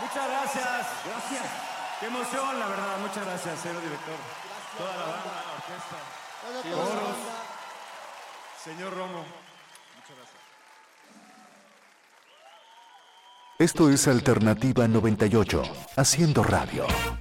Muchas gracias. Gracias. Qué emoción, la verdad. Muchas gracias, señor director. Toda la banda, la orquesta. Coros. Señor Romo. Muchas gracias. Esto es Alternativa 98, haciendo radio.